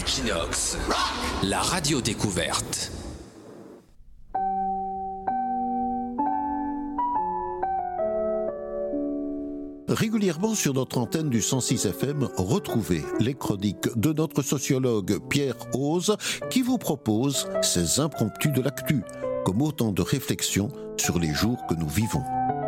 Equinox, la radio découverte. Régulièrement sur notre antenne du 106 FM, retrouvez les chroniques de notre sociologue Pierre Ose qui vous propose ses impromptus de l'actu, comme autant de réflexions sur les jours que nous vivons.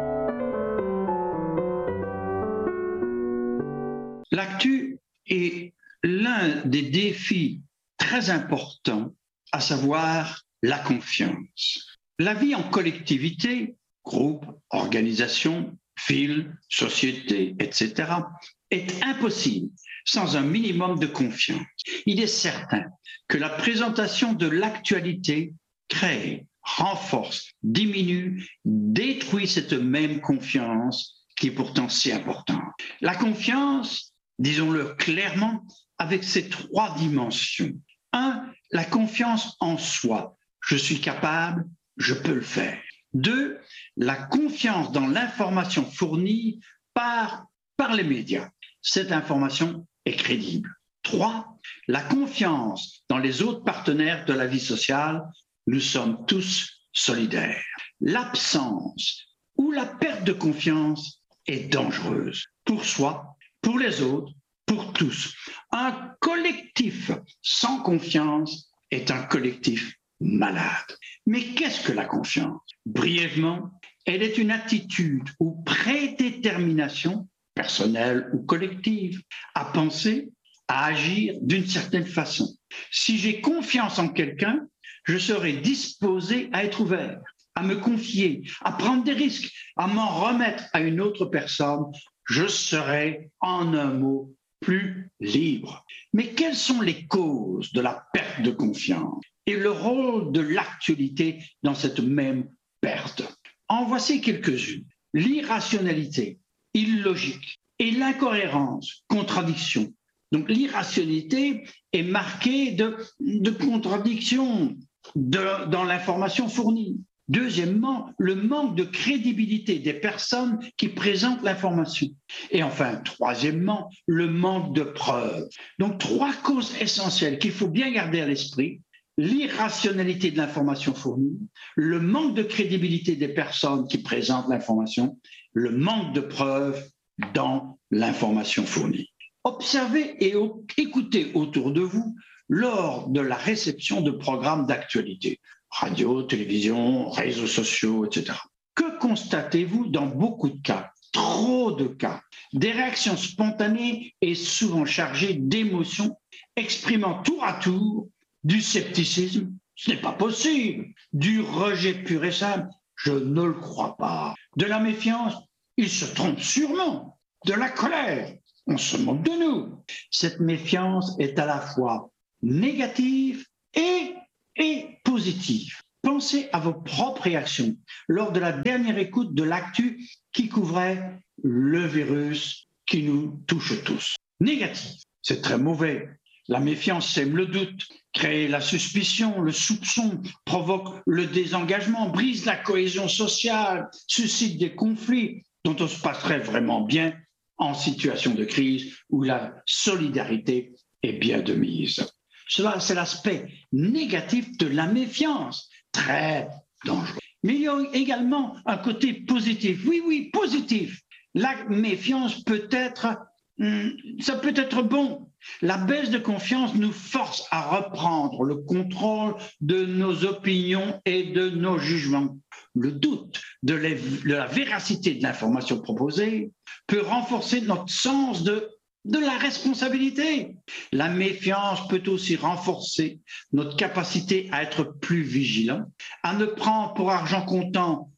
L'actu est l'un des défis très importants, à savoir la confiance. La vie en collectivité, groupe, organisation, ville, société, etc., est impossible sans un minimum de confiance. Il est certain que la présentation de l'actualité crée, renforce, diminue, détruit cette même confiance qui est pourtant si importante. La confiance, disons-le clairement, avec ses trois dimensions. 1, la confiance en soi. Je suis capable, je peux le faire. 2, la confiance dans l'information fournie par les médias. Cette information est crédible. 3, la confiance dans les autres partenaires de la vie sociale. Nous sommes tous solidaires. L'absence ou la perte de confiance est dangereuse pour soi, pour les autres, pour tous. Un collectif sans confiance est un collectif malade. Mais qu'est-ce que la confiance? Brièvement, elle est une attitude ou prédétermination, personnelle ou collective, à penser, à agir d'une certaine façon. Si j'ai confiance en quelqu'un, je serai disposé à être ouvert, à me confier, à prendre des risques, à m'en remettre à une autre personne. Je serai, en un mot, plus libre. Mais quelles sont les causes de la perte de confiance et le rôle de l'actualité dans cette même perte? En voici quelques-unes. L'irrationalité, illogique, et l'incohérence, contradiction. Donc l'irrationalité est marquée de contradictions dans l'information fournie. Deuxièmement, le manque de crédibilité des personnes qui présentent l'information. Et enfin, troisièmement, le manque de preuves. Donc, trois causes essentielles qu'il faut bien garder à l'esprit: l'irrationalité de l'information fournie, le manque de crédibilité des personnes qui présentent l'information, le manque de preuves dans l'information fournie. Observez et écoutez autour de vous lors de la réception de programmes d'actualité. Radio, télévision, réseaux sociaux, etc. Que constatez-vous dans beaucoup de cas? Trop de cas. Des réactions spontanées et souvent chargées d'émotions, exprimant tour à tour du scepticisme. Ce n'est pas possible. Du rejet pur et simple. Je ne le crois pas. De la méfiance. Il se trompe sûrement. De la colère. On se moque de nous. Cette méfiance est à la fois négative et positive. Pensez à vos propres réactions lors de la dernière écoute de l'actu qui couvrait le virus qui nous touche tous. Négatif, c'est très mauvais. La méfiance sème le doute, crée la suspicion, le soupçon, provoque le désengagement, brise la cohésion sociale, suscite des conflits dont on se passerait vraiment bien en situation de crise où la solidarité est bien de mise. Cela, c'est l'aspect négatif de la méfiance, très dangereux. Mais il y a également un côté positif. Oui, positif. La méfiance ça peut être bon. La baisse de confiance nous force à reprendre le contrôle de nos opinions et de nos jugements. Le doute de la véracité de l'information proposée peut renforcer notre sens de la responsabilité. La méfiance peut aussi renforcer notre capacité à être plus vigilant, à ne pas prendre pour argent comptant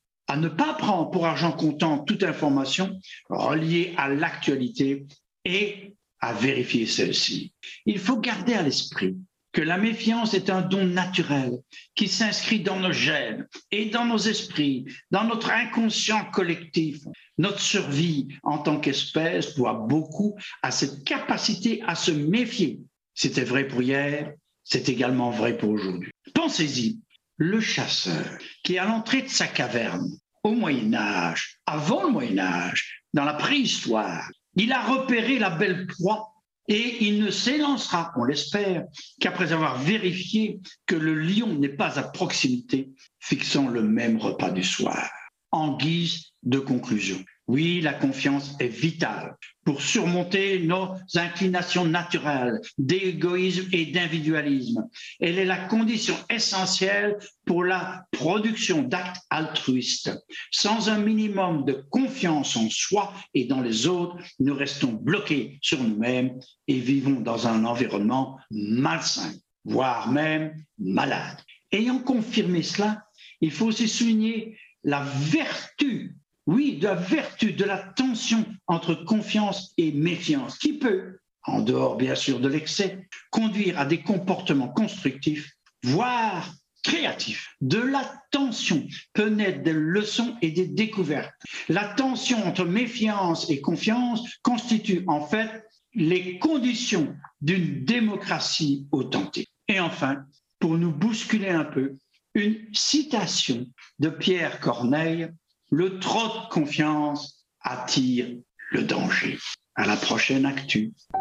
toute information reliée à l'actualité et à vérifier celle-ci. Il faut garder à l'esprit que la méfiance est un don naturel qui s'inscrit dans nos gènes et dans nos esprits, dans notre inconscient collectif. Notre survie en tant qu'espèce doit beaucoup à cette capacité à se méfier. C'était vrai pour hier, c'est également vrai pour aujourd'hui. Pensez-y, le chasseur qui est à l'entrée de sa caverne, au Moyen-Âge, avant le Moyen-Âge, dans la préhistoire, il a repéré la belle proie Et il ne s'élancera, on l'espère, qu'après avoir vérifié que le lion n'est pas à proximité, fixant le même repas du soir. En guise de conclusion, oui, la confiance est vitale pour surmonter nos inclinations naturelles d'égoïsme et d'individualisme. Elle est la condition essentielle pour la production d'actes altruistes. Sans un minimum de confiance en soi et dans les autres, nous restons bloqués sur nous-mêmes et vivons dans un environnement malsain, voire même malade. Ayant confirmé cela, il faut aussi souligner la vertu de la tension entre confiance et méfiance, qui peut, en dehors bien sûr de l'excès, conduire à des comportements constructifs, voire créatifs. De la tension peut naître des leçons et des découvertes. La tension entre méfiance et confiance constitue en fait les conditions d'une démocratie authentique. Et enfin, pour nous bousculer un peu, une citation de Pierre Corneille: le trop de confiance attire le danger. À la prochaine actu.